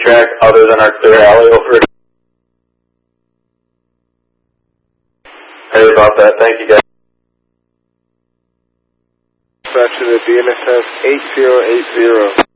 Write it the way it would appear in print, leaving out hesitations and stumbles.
track other than our clear alley over it. Hey, about that. Thank you, guys. Dispatch to the DNSS 8080.